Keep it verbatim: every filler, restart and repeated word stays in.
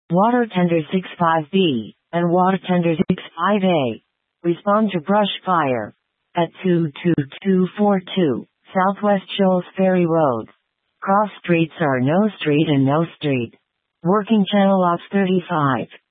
Water Tender sixty-five B and Water Tender sixty-five A respond to brush fire at two two two four two Southwest Shoals Ferry Road. Cross streets are No Street and No Street. Working channel ops thirty-five.